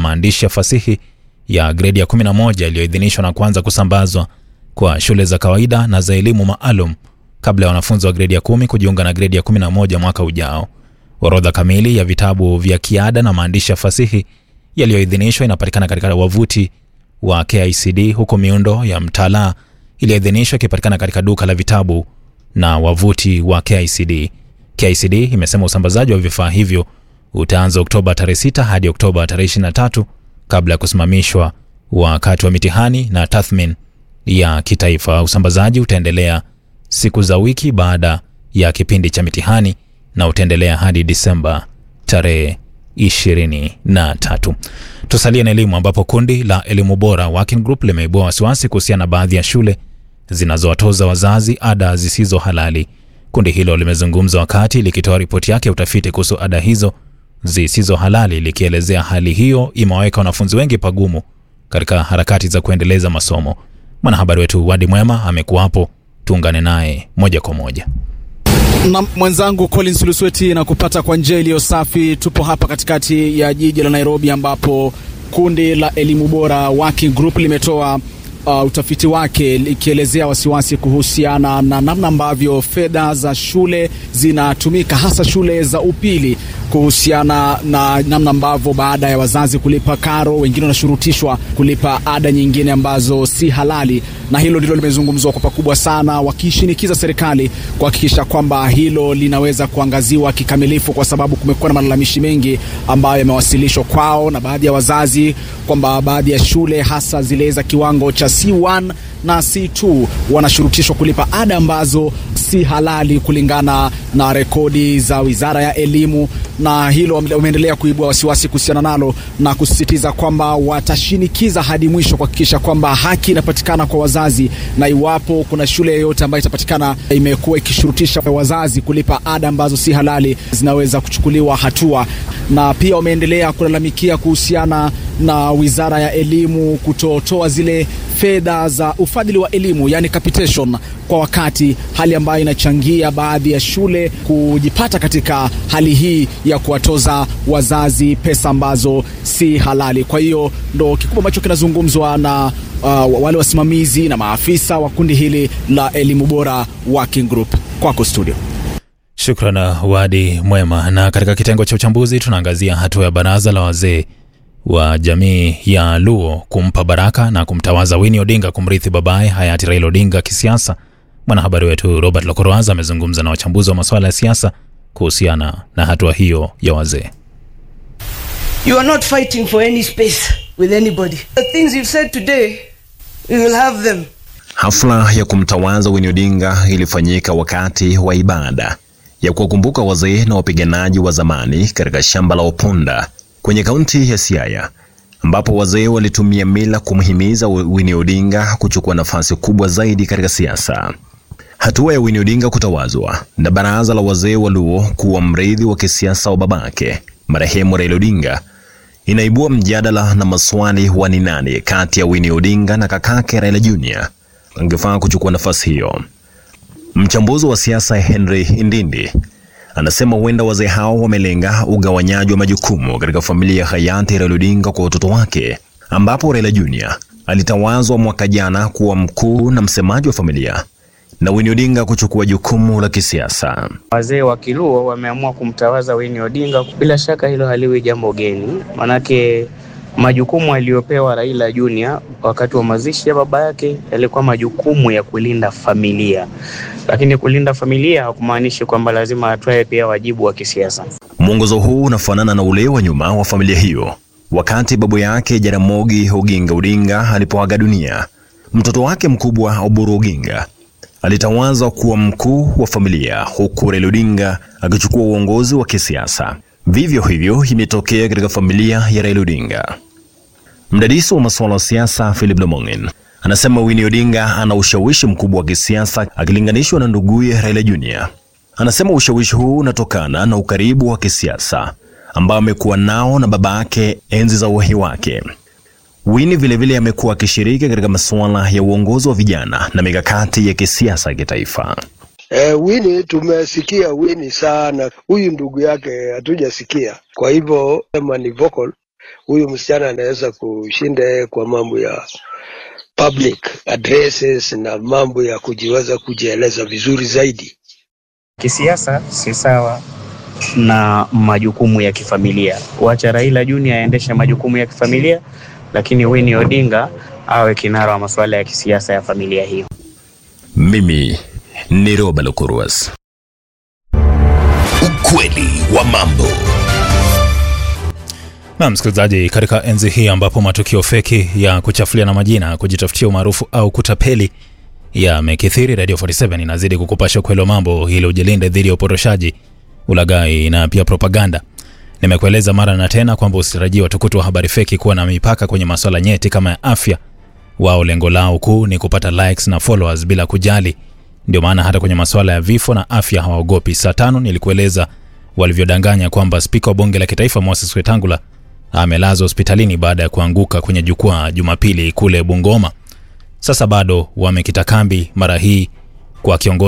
maandishi ya fasihi ya gredi ya 11 iliyoidhinishwa na kuanza kusambazwa kwa shule za kawaida na za elimu maalum kabla ya wanafunzi wa gredi ya 10 kujiunga na gredi ya 11 mwaka ujao. Orodha kamili ya vitabu vya kiada na maandishi ya fasihi yaliyoidhinishwa inapatikana katika wavuti wa KICD, huko miundo ya mtaala iliyoidhinishwa ikipatikana katika duka la vitabu na wavuti wa KICD. KICD imesema usambazaji wa vifaa hivyo utaanza Oktoba tarehe 6 hadi Oktoba tarehe 23 kabla ya kusimamishwa wakati wa mitihani na tathmini ya kitaifa. Usambazaji utaendelea siku za wiki baada ya kipindi cha mitihani na utaendelea hadi Disemba tarehe 23. Tusalie na elimu, ambapo kundi la Elimu Bora Working Group limeibua wasiwasi kuhusiana na baadhi ya shule zinazowatoza wazazi ada zisizo halali. Kundi hilo limezungumza wakati likitoa ripoti yake ya utafiti kuhusu ada hizo zisizo halali, likielezea hali hiyo imewaweka wanafunzi wengi pagumu katika harakati za kuendeleza masomo. Mwanahabari wetu Wadi Mwema amekuwa hapo, tuungane naye moja kwa moja. Na mwenzangu Collins Lusweti na kupata kwa njia iliyo safi. Tupo hapa katikati ya jiji la Nairobi, ambapo kundi la Elimu Bora Working Group limetoa utafiti wake likielezea wasiwasi kuhusiana na namna ambavyo fedha za shule zinatumika, hasa shule za upili, kuhusiana na namna ambavyo baada ya wazazi kulipa karo, wengine wanashurutishwa kulipa ada nyingine ambazo si halali. Na hilo ndilo limezungumzwa kwa pakubwa sana, wakishinikiza serikali kuhakikisha kwamba hilo linaweza kuangaziwa kikamilifu, kwa sababu kumekuwa na malalamishi mengi ambayo yamewasilishwa kwao na baadhi ya wazazi kwamba baadhi ya shule, hasa zile za kiwango cha C1 na C2, wanashurutishwa kulipa ada ambazo si halali kulingana na rekodi za Wizara ya Elimu. Na hilo umeendelea kuibua wasiwasi kuhusiana nalo na kusisitiza kwamba watashinikiza hadi mwisho kuhakikisha kwamba haki inapatikana kwa wazazi, na iwapo kuna shule yoyote ambayo itapatikana imekuwa ikishurutisha wazazi kulipa ada ambazo si halali, zinaweza kuchukuliwa hatua. Na pia wameendelea kulalamikia kuhusiana na Wizara ya Elimu kutotoa zile fedha za ufadhili wa elimu, yani capitation, kwa wakati, hali ambayo inachangia baadhi ya shule kujipata katika hali hii ya kuwatoza wazazi pesa ambazo si halali. Kwa hiyo ndo kikubwa ambacho kinazungumzwa na wale wasimamizi na maafisa wa kundi hili la Elimu Bora Working Group. Kwako studio. Shukrani Wadi Mwema. Na katika kitengo cha uchambuzi tunaangazia hatua ya baraza la wazee wa jamii ya Luo kumpa baraka na kumtawaza Winnie Odinga kumrithi babaye hayati Raila Odinga kisiasa. Mwanahabari wetu Robert Lokoroaza amezungumza na wachambuzi wa masuala ya siasa kuhusiana na hatua hiyo ya wazee. You are not fighting for any space with anybody. The things you've said today, we will have them. Hafla ya kumtawaza Winnie Odinga ilifanyika wakati wa ibada ya kuwakumbuka wazee na wapiganaji wa zamani katika shamba la Oponda kwenye kaunti ya Siaya, ambapo wazee walitumia mila kumhimiza Winnie Odinga kuchukua nafasi kubwa zaidi katika siasa. Hatua ya Winnie Odinga kutawazwa na baraza la wazee wa Luo kuwa mrithi wa kisiasa wa babake marehemu Raila Odinga inaibua mjadala na maswali wa ni nani kati ya Winnie Odinga na kakake Raila Junior angefaa kuchukua nafasi hiyo. Mchambuzi wa siasa Henry Indindi anasema huenda wazee hao wamelenga ugawanyaji wa majukumu katika familia ya hayati Raila Odinga kwa watoto wake, ambapo Raila Junior alitawazwa mwaka jana kuwa mkuu na msemaji wa familia na Winnie Odinga kuchukua jukumu la kisiasa. Wazee wa Kiluo wameamua kumtawaza Winnie Odinga. Bila shaka hilo haliwi jambo geni, manake majukumu aliyopewa Raila Junior wakati wa mazishi ya baba yake yalikuwa majukumu ya kulinda familia. Lakini kulinda familia hakumaanishi kwamba lazima atoe pia wajibu wa kisiasa. Mwongozo huu unafanana na ule wa nyuma wa familia hiyo wakati babu yake Jaramogi Oginga Odinga alipoaga dunia. Mtoto wake mkubwa Oburu Oginga alitawazwa kuwa mkuu wa familia, huku Raila Odinga akichukua uongozi wa kisiasa. Vivyo hivyo imetokea katika familia ya Raila Odinga. Mdadisi wa masuala ya siasa Philip Lomongen anasema Winnie Odinga ana ushawishi mkubwa wa kisiasa akilinganishwa na nduguye Raila Junior. Anasema ushawishi huu unatokana na ukaribu wa kisiasa ambao amekuwa nao na babake enzi za uhai wake. Winnie vilevile amekuwa akishiriki katika masuala ya uongozi wa vijana na mikakati ya kisiasa kitaifa. Winnie tumesikia Winnie sana, huyu ndugu yake hatujasikia. Kwa hivyo kama ni vocal huyu msichana anaweza kushinda kwa mambo ya public addresses na mambo ya kujiweza kujieleza vizuri zaidi. Kisiasa si sawa na majukumu ya kifamilia. Wacha Raila Junior aendeshe majukumu ya kifamilia, lakini Winnie Odinga awe kinara wa masuala ya kisiasa ya familia hiyo. Mimi ni Roba Lokuruas. Ukweli wa mambo. Na msikilizaji, katika enzi hii ambapo matukio feki ya kuchafulia na majina, kujitafutia umaarufu au kutapeli yamekithiri, Radio 47 inazidi kukupasha ukweli wa mambo ili ujilinde dhidi ya uporoshaji, ulaghai na pia propaganda. Nimekueleza mara na tena kwamba usitarajie watukutu wa habari feki kuwa na mipaka kwenye masuala nyeti kama ya afya. Wao lengo lao kuu ni kupata likes na followers bila kujali. Ndio maana hata kwenye masuala ya vifo na afya hawaogopi. Saa 5 nilikueleza walivyodanganya kwamba spika wa bunge la kitaifa Moses Wetangula amelazwa hospitalini baada ya kuanguka kwenye jukwaa Jumapili kule Bungoma. Sasa bado wamekita kambi, mara hii kwa kiongozi